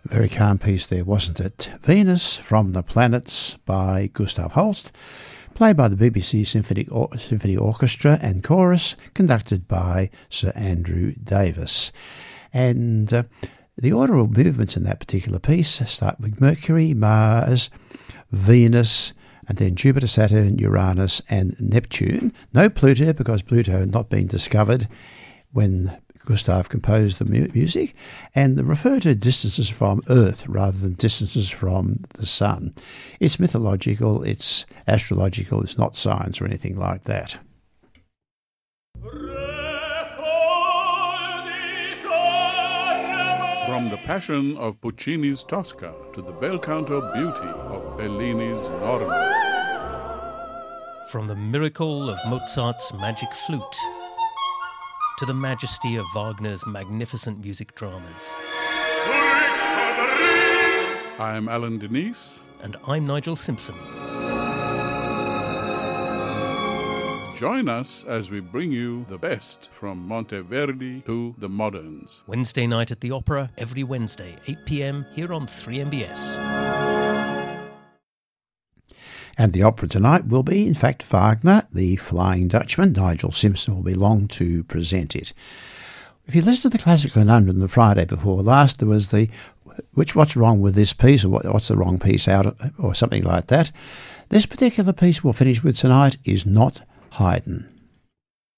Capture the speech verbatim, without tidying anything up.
Very calm piece there, wasn't it? Venus from the Planets by Gustav Holst, played by the B B C Symphony, or- Symphony Orchestra and Chorus, conducted by Sir Andrew Davis. And uh, the order of movements in that particular piece start with Mercury, Mars, Venus, and then Jupiter, Saturn, Uranus and Neptune. No Pluto, because Pluto had not been discovered when Gustav composed the mu- music, and they refer to distances from Earth rather than distances from the Sun. It's mythological, it's astrological, it's not science or anything like that. From the passion of Puccini's Tosca to the bel canto beauty of Bellini's Norma. From the miracle of Mozart's magic flute to the majesty of Wagner's magnificent music dramas. I am Alan Denise. And I'm Nigel Simpson. Join us as we bring you the best from Monteverdi to the moderns. Wednesday night at the Opera, every Wednesday, eight p.m, here on three M B S. And the opera tonight will be, in fact, Wagner, the Flying Dutchman. Nigel Simpson will be along to present it. If you listen to the Classical Conundrum the Friday before last, there was the, which what's wrong with this piece, or what, what's the wrong piece out, or something like that. This particular piece we'll finish with tonight is not Haydn.